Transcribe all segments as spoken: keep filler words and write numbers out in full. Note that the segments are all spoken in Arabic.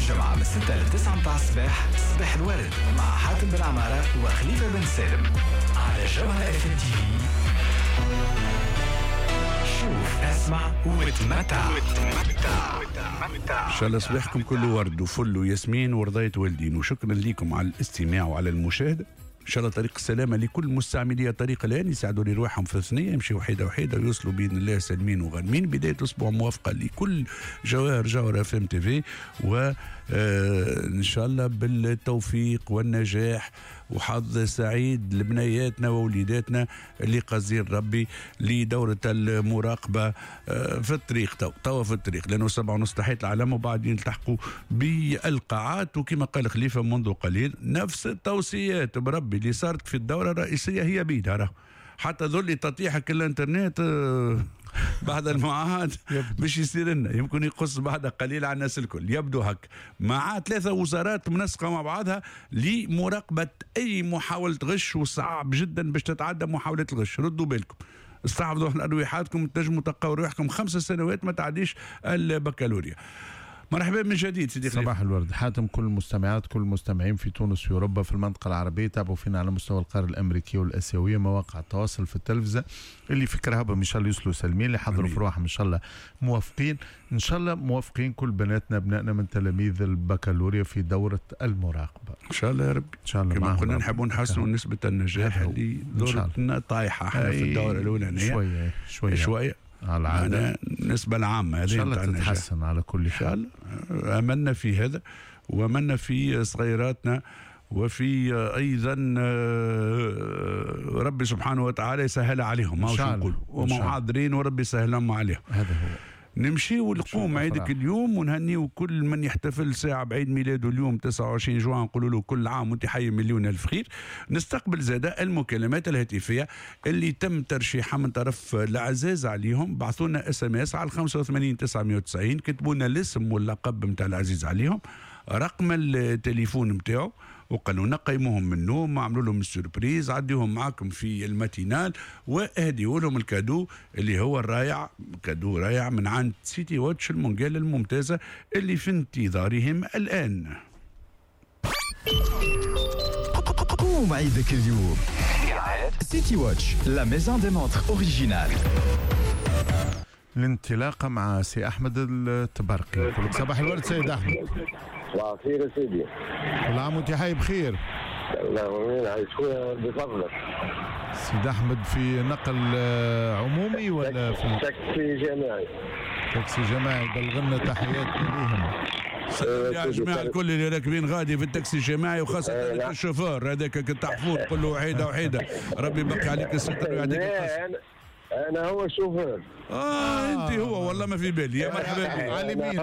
الجمعة من ستة لتسعة متاع الصباح. صباح الورد مع حاتم بن عمارة وخليفة بن سالم على جوهرة اف ام تي في. شوف اسمع وتمتع. ان شاء الله صباحكم كله ورد وفل وياسمين ورضاية والدين، وشكرا لكم على الاستماع وعلى المشاهدة. ان شاء الله طريق السلامه لكل مستعملي طريق الان، يساعدوا لي رواحهم في الثنيه، يمشي وحيده وحيده ويوصلوا باذن الله سالمين وغانمين. بدايه اسبوع موافقه لكل جواهر جوهر اف ام تي في، و ان شاء الله بالتوفيق والنجاح وحظ سعيد لبنياتنا ووليداتنا اللي قصدين ربي لدوره المراقبه في الطريق. تو توا في الطريق، لانه سبعة ونص تحيه العلم وبعدين يلتحقوا بالقاعات. وكما قال خليفه منذ قليل، نفس التوصيات بربي اللي صارت في الدوره الرئيسيه هي بيدها، حتى ذل تطيحك الانترنت بعد المعاهد باش يصير لنا، يمكن يقص بعد قليل على الناس الكل. يبدو هك مع ثلاثه وزارات منسقه مع بعضها لمراقبه اي محاوله غش، وصعب جدا باش تتعدى محاوله الغش. ردوا بالكم، استحفظوا على ارواحاتكم، تنجموا تلقاو روحكم خمس سنوات ما تعديش البكالوريا. مرحبا من جديد سيدي خليفة. صباح الورد حاتم، كل المستمعات كل المستمعين في تونس وفي اوروبا في المنطقه العربيه، تابعوا فينا على مستوى القاره الامريكيه والاسيويه، مواقع التواصل في التلفزه، اللي فكرها بهم ان شاء الله يوصلوا سالمين، اللي حضروا في رواحهم ان شاء الله موافقين، ان شاء الله موافقين كل بناتنا ابنائنا من تلاميذ البكالوريا في دوره المراقبه ان شاء الله يا ربي. ان شاء الله كما قلنا نحبوا نحسنوا نسبه النجاح اللي دورتنا طايحه احنا في الدوره الاولانيه شويه شويه شويه على العادة النسبة العامة هذه إن شاء الله تتحسن على كل حال. أملنا في هذا، وأملنا في صغيراتنا، وفي أيضا ربي سبحانه وتعالى يسهل عليهم، ما شو نقول، ومعاذرين وربي يسهلهم عليهم. هذا هو. نمشي ونقوم عيدك اليوم ونهنيو كل من يحتفل ساعة بعيد ميلاده اليوم تسعة وعشرين جوان، نقولوا له كل عام وانت حي مليون الف خير. نستقبل زاده المكالمات الهاتفية اللي تم ترشيحها من طرف العزاز عليهم. بعثوا لنا اس ام اس على خمسة وثمانين تسعمائة وتسعين، كتبوا لنا الاسم واللقب نتاع العزيز عليهم، رقم التليفون نتاعو، وقالوا لنا قيموهم من النوم، عملوا لهم السوربريز، عديهم معكم في الماتينال، واهديوا لهم الكادو اللي هو الرائع، كادو رائع من عند سيتي واتش المونجال الممتازة اللي في انتظارهم الآن. قوم عيدك اليوم سيتي واتش، لا ميزون دي مونتر اوريجينال. الانطلاقه مع سي احمد التبرقي. صباح الورد سيد احمد. صباح الخير يا سيدي. كل عام وانت حي بخير. الله عايش خويا بفضلك. سيد احمد في نقل عمومي ولا في تاكسي جماعي؟ تاكسي جماعي، بلغنا تحياتنا ليهم. يا جماعة الكل اللي راكبين غادي في التاكسي الجماعي، وخاصة الشوفور هذاك التحفوظ كله وحيدة وحيدة، ربي يبقى عليك الستر ويعطيك القصر. انا هو الشوفير. اه, آه انت هو والله ما في بالي. يا مرحبا بك. على اليمين.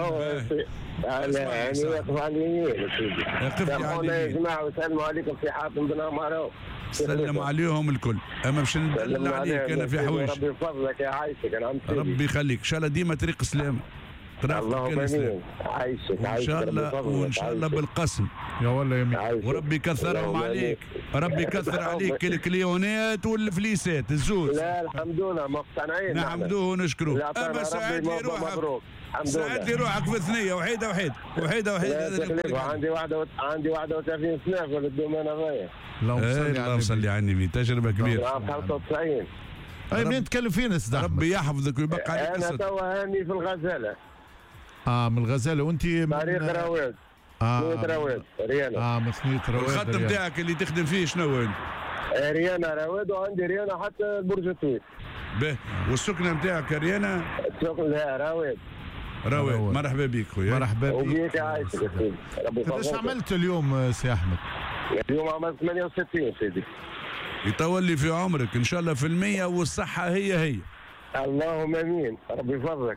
لا يعني يقف على اليمين يا سيدي. يقف على اليمين يا جماعه وسلموا عليكم في حاتم بن عمارة. سلموا عليهم الكل. اما باش ندلل عليك انا في حوايج. ربي يفضلك يا عايشك انا عم ربي يخليك، ان شاء الله ديما طريق السلامه. اللهم امين. عايشك ان شاء الله، وان شاء الله بالقسم يا والله يمين. وربي يكثرهم عليك، ربي يكثر عليك الكليونات والفليسات الزوز. لا الحمد لله مقتنعين. نحمدوه ونشكروه. اما ساعات لي روحك، ساعات لي روحك في ثنيه وحيده وحيده وحيده وحيده. عندي واحده عندي واحد وثلاثين سنه في الدومينه هذايا. اللهم صل على النبي، تجربه كبيره. خمسة وتسعين. اي منين تكلم فينا استاذ احمد؟ ربي يحفظك ويبقى عليك. انا توا هاني في الغزاله. اه من الغزاله، وانت من طريق رواد. اه ثنية رواد ريانا. اه من ثنية رواد. الخط نتاعك اللي تخدم فيه شنو انت؟ ريانا رواد، وعندي ريانا حتى برج التويت. به، والسكنه نتاعك ريانا؟ السكنه لا رواد. رواد. مرحبا بك خويا. مرحبا بك. وبيك عايشك يا سيدي. ربي يفضلك. ايش عملت اليوم سي احمد؟ اليوم عملت ثمانية وستين سيدي. يطول في عمرك ان شاء الله في المية، والصحه هي هي. اللهم امين، ربي يفضلك.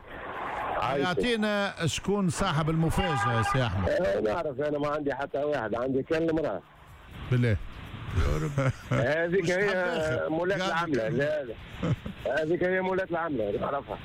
يعطينا شكون صاحب المفاجأة يا سي أحمد؟ أنا نعرف، أنا ما عندي حتى واحد، عندي كل امرأة. بالله. هذيك هي مولاة العملة. لا لا هذيك هي مولاة العملة نعرفها.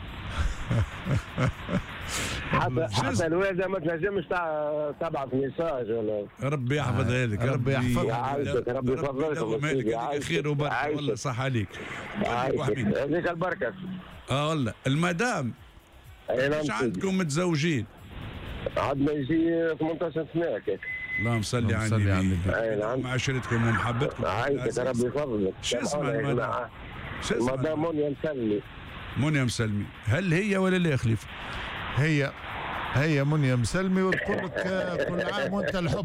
حتى حتى الوالده ما تنجمش تبعث ميساج ولا. ربي يحفظها لك. ربي يحفظك. ربي يفضلك. خير وبركه والله صح عليك. هذيك البركه. اه والله المدام. ايش عندكم متزوجين؟ عندنا يجي ثمانية عشر سنه هكاك. اللهم صل على النبي. اي نعم. مع عشرتكم ومحبتكم. عايشك ربي يفضلك. شو اسمها المدام؟ شو اسمها؟ مدام منيا مسلمي. منيا مسلمي، هل هي ولا لا يا خليفه؟ هي هي منيا مسلمي وتقول لك كل عام وانت الحب.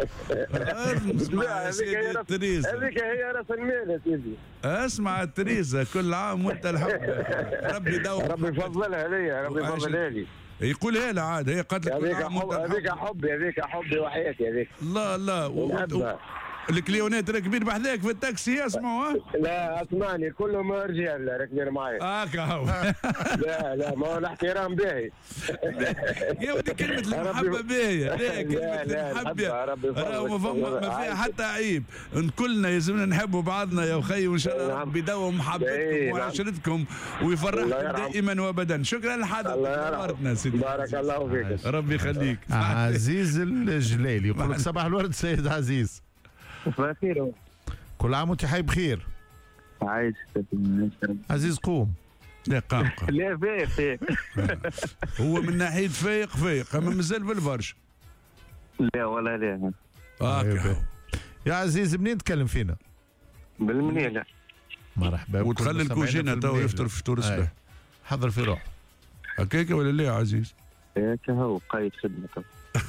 اسمع يا سيدي تريزا، هذيك هي راس المال يا سيدي. اسمع تريزا، كل عام وانت الحب. ربي يدور، ربي يفضلها لي، ربي يفضلها لي. يقولها لها عاد، هي قالت لك كل عام وانت الحب. هذيك حبي، هذيك حبي وحياتي هذيك. لا لا الكليونات راكبين بحذاك في التاكسي يسمعوا؟ لا اسمعني كلهم رجال راكبين معي. هاكا هو. لا لا ما هو الاحترام باهي. يا ودي كلمة المحبة باهية، لا كلمة المحبة راهو ما فما ما فيها حتى عيب، كلنا يلزمنا نحبوا بعضنا يا أخي، وإن شاء الله ربي يدوم محبتكم وعشرتكم ويفرحكم دائما وأبدا. شكرا لحضرتك، نورتنا سيدي. بارك الله فيك. ربي يخليك. عزيز الجلالي يقول لك صباح الورد سيد عزيز. صباح الخير. كل عام وانت حي بخير. عايش عزيز قوم. لا قام قام. لا فايق فايق. هو من ناحية فايق فايق، أما مازال بالبرشا. لا ولا لا. آه يا عزيز منين تكلم فينا؟ بالمنيلة. مرحبا. وتخلي الكوجينة تو يفطر فطور الصباح. حضر في روح. هكاك ولا لا يا عزيز؟ هيك هو قايد خدمته.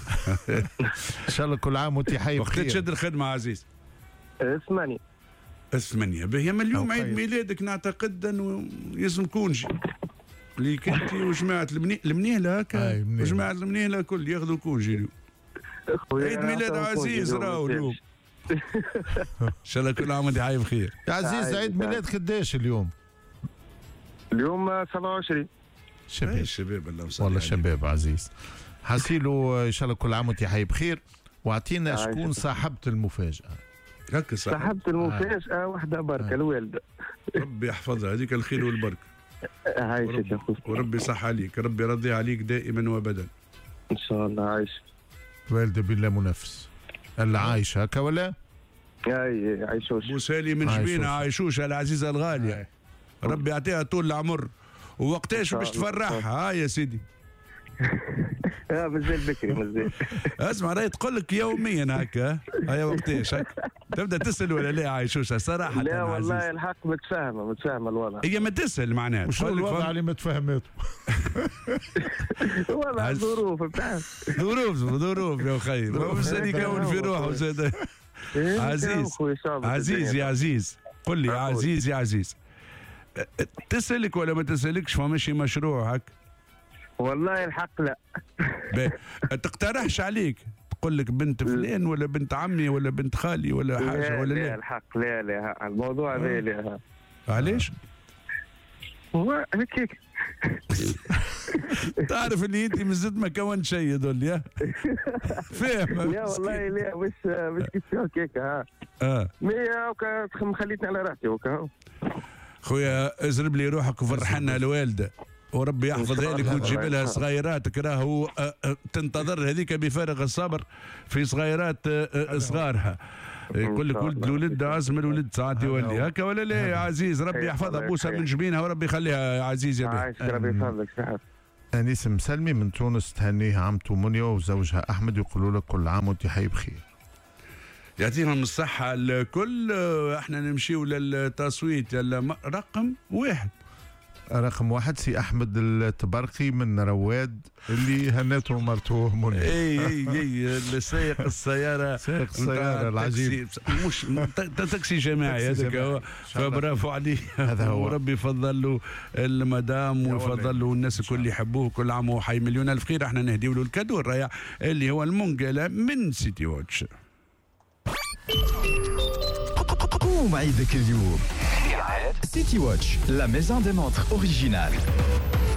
ان شاء الله كل عام وانت حي بخير. وقت تشد الخدمه عزيز؟ ثمانية. ثمانية باهي. من اليوم عيد ميلادك نعتقد انه لازم كونجي ليك انت وجماعه المنيهله هكا، وجماعه المنيهله الكل ياخذوا كونجي اليوم. عيد ميلاد عزيز راهو اليوم. ان شاء الله كل عام وانت حي بخير. يا عزيز عيد ميلاد قداش اليوم؟ اليوم سبعة وعشرين. شباب شباب الله يسلمك. والله شباب عزيز. حسيلو ان شاء الله كل عام وانت حي بخير. واعطينا شكون صاحبة المفاجأة؟ هكا صاحبة المفاجأة آه. واحدة بركة آه. الوالدة. ربي يحفظها، هذيك الخير والبركة. عايشك يا اخوي. وربي يصح عليك، ربي يرضي عليك دائما وابدا. ان شاء الله. عايش. والدة بالله منافس. اللي عايشة هكا ولا؟ اي عايشوش. بوسالي من جبينها عايشوش العزيزة الغالية. آه. ربي يعطيها طول العمر. ووقتاش باش تفرحها؟ ها يا سيدي. اه مازال بكري مازال. اسمع راهي تقول لك يوميا هكا، هيا وقتاش هكا تبدا تسال ولا لا عايشوشها صراحه؟ لا والله الحق متفاهمه متفاهمه الوضع. هي ما تسال معناها وشو الوضع اللي متفاهمته؟ والله ظروف بتاع ظروف ظروف يا خير، ما هو زاد يكون في روحه زاد. عزيز عزيز يا عزيز قل لي يا عزيز يا عزيز، تسالك ولا ما تسالكش فما شي مشروع هكا؟ والله الحق لا. تقترحش عليك تقول لك بنت فلان ولا بنت عمي ولا بنت خالي ولا حاجه ولا لا؟ لا الحق لا لا الموضوع ذا لا. علاش؟ هو هيك. تعرف اللي انت مازلت ما كونت شيء دول يا فاهم؟ لا والله لا مش مش كيف هيك ها. اه مي خليتني على راحتي هكا. خويا ازرب لي روحك وفرحنا الوالده وربي يحفظها لك وتجيب لها صغيراتك، راهو تنتظر هذيك بفارغ الصبر في صغيرات صغارها. يقول لك ولد الولد عزم الولد ساعات يولي هكا ولا لا يا عزيز؟ ربي يحفظها بوسها من جبينها وربي يخليها يا عزيز يا عايش. ربي يفضلك صحيح. انيس مسلمي من تونس تهنيها عمته منيا وزوجها احمد، يقولوا لك كل عام وانت حي بخير. يعطيهم الصحة الكل. احنا نمشيو للتصويت يلا رقم واحد. رقم واحد سي احمد التبرقي من رواد اللي هنته مرته منى. اي اي اي سايق السياره سايق السياره العجيب، مش تاكسي جماعي هذاك هو، فبرافو عليه. هذا هو. وربي يفضل له المدام ويفضل له الناس الكل يحبوه. كل عام وهو حي مليون الف خير. احنا نهديو له الكادو الرائع اللي هو المنقله من سيتي واتش. قوم عيدك اليوم. سيتي واتش لا ميزون دي مونتر اوريجينال.